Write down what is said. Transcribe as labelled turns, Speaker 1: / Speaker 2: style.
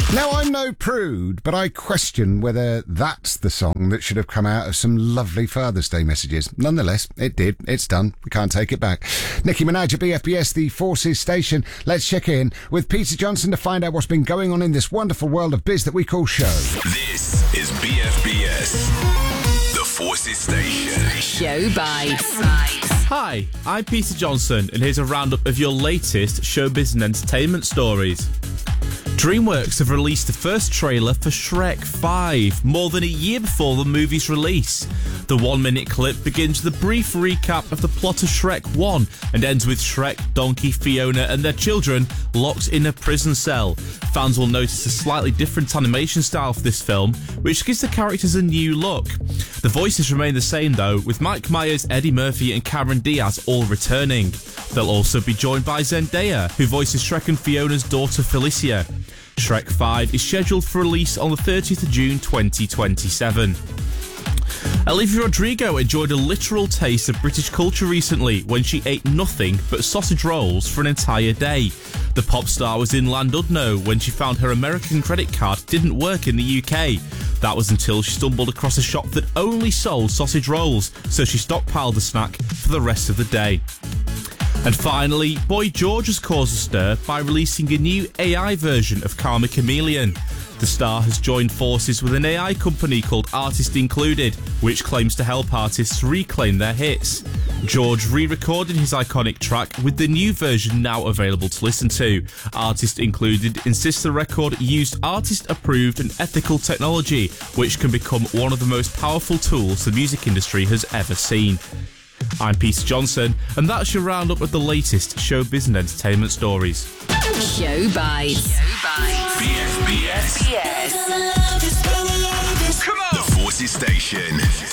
Speaker 1: Now, I'm no prude, but I question whether that's the song that should have come out of some lovely Father's Day messages. Nonetheless, it did. It's done. We can't take it back. Nicki Minaj at BFBS, the Forces Station. Let's check in with Peter Johnson to find out what's been going on in this wonderful world of biz that we call show.
Speaker 2: This is BFBS, the Forces Station.
Speaker 3: Show Bites.
Speaker 4: Hi, I'm Peter Johnson, and here's a roundup of your latest showbiz and entertainment stories. DreamWorks have released the first trailer for Shrek 5, more than a year before the movie's release. The 1-minute clip begins with a brief recap of the plot of Shrek 1 and ends with Shrek, Donkey, Fiona and their children locked in a prison cell. Fans will notice a slightly different animation style for this film, which gives the characters a new look. The voices remain the same though, with Mike Myers, Eddie Murphy and Cameron Diaz all returning. They'll also be joined by Zendaya, who voices Shrek and Fiona's daughter Felicia. Shrek 5 is scheduled for release on the 30th of June 2027. Olivia Rodrigo enjoyed a literal taste of British culture recently when she ate nothing but sausage rolls for an entire day. The pop star was in Llandudno when she found her American credit card didn't work in the UK. That was until she stumbled across a shop that only sold sausage rolls, so she stockpiled the snack for the rest of the day. And finally, Boy George has caused a stir by releasing a new AI version of Karma Chameleon. The star has joined forces with an AI company called Artist Included, which claims to help artists reclaim their hits. George re-recorded his iconic track with the new version now available to listen to. Artist Included insists the record used artist-approved and ethical technology, which can become one of the most powerful tools the music industry has ever seen. I'm Peter Johnson, and that's your roundup of the latest showbiz and entertainment stories.
Speaker 3: Show Bites.
Speaker 2: BFBS.
Speaker 3: BFBS.
Speaker 2: Come on! The Forces Station.